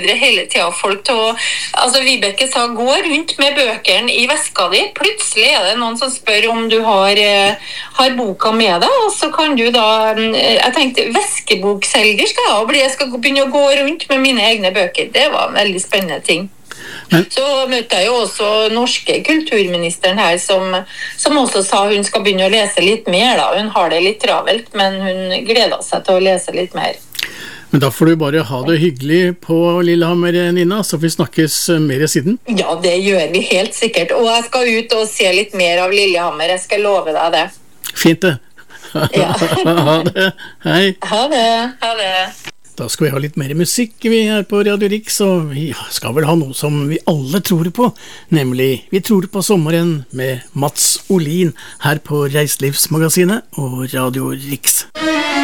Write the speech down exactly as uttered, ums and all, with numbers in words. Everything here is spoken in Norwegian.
oppfordrer hele tiden folk til å, altså Vibeke sa, gå rundt med bøkene i veska di. Plutselig er det noen som spør om du har, har boka med deg, og så kan du da, jeg tenkte, veskebokselger skal jeg bli, jeg skal begynne å gå rundt med mine egne bøker. Det var en veldig spennende ting. Men så møtte jeg jo også norske kulturministeren her som, som også sa hun skal begynne å lese litt mer da. Hun har det litt travelt, men hun gleder seg til å lese litt mer. Men da får du bare ha det hyggelig på Lillehammer, Nina, så vi snakkes mer siden. Ja, det gjør vi helt sikkert, og jeg skal ut og se litt mer av Lillehammer, jeg skal love deg det. Fint det. Ja. Ha det, hei. Ha det, ha det. Da skal vi ha litt mer musikk vi her på Radio Rix, og vi skal vel ha noe som vi alle tror på, nemlig Vi tror på sommeren med Mats Olin her på Reiselivsmagasinet og Radio Rix.